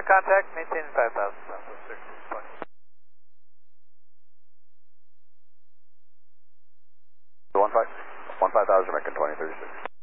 contact, maintain 5,000, Southwest 36. 15,000, American 2036.